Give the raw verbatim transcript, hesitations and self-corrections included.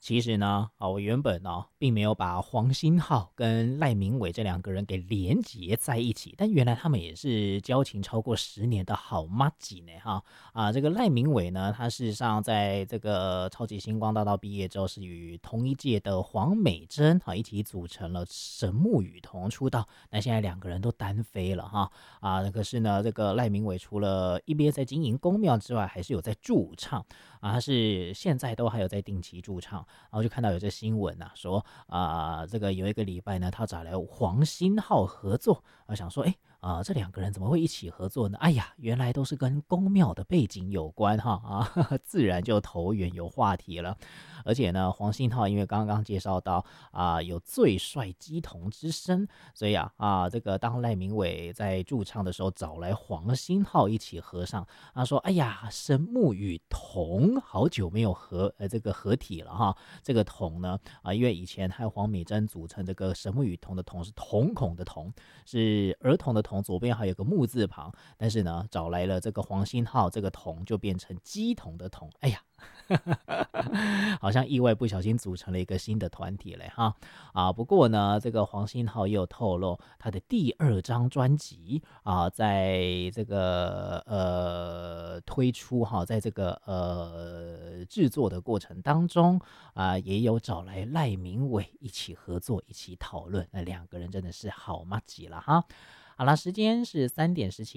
其实呢，啊，我原本呢，并没有把黄星浩跟赖明伟这两个人给连结在一起，但原来他们也是交情超过十年的好麻吉呢，哈啊，这个赖明伟呢，他事实上在这个超级星光大道毕业之后，是与同一届的黄美珍啊一起组成了神木与瞳出道，那现在两个人都单飞了哈啊，可是呢，这个赖明伟除了一边在经营宫庙之外，还是有在驻唱啊，他是现在都还有在定期驻唱。然后就看到有这新闻啊，说啊、呃这个有一个礼拜呢，他找来黄星浩合作，啊，想说，哎，啊、呃这两个人怎么会一起合作呢？哎呀，原来都是跟宫庙的背景有关哈啊，自然就投缘有话题了。而且呢，黄星浩因为刚刚介绍到啊、呃有最帅鸡童之声，所以啊啊这个当赖明伟在驻唱的时候找来黄星浩一起合唱，他说，哎呀，神木与瞳好久没有合呃这个合体了哈。这个瞳呢啊、因为以前和黄美珍组成这个神木与瞳的瞳是瞳孔的瞳，是儿童的童，左边还有个木字旁，但是呢找来了这个黄星浩，这个瞳就变成鸡童的瞳，哎呀。好像意外不小心组成了一个新的团体嘞哈啊！不过呢，这个黄星浩也有透露，他的第二张专辑啊，在这个呃推出哈，在这个呃制作的过程当中啊，也有找来赖明伟一起合作，一起讨论，那两个人真的是好麻吉了哈。好了，时间是三点十七。